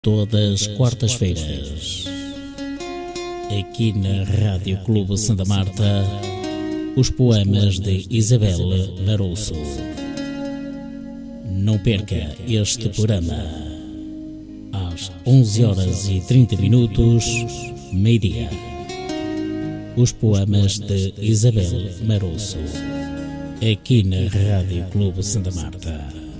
todas quartas-feiras, aqui na Rádio Clube Santa Marta, os poemas de Isabel Larouço. Não perca este programa, às 11h30, meio-dia. Os poemas de Isabel Larouço, aqui na Rádio Clube Santa Marta.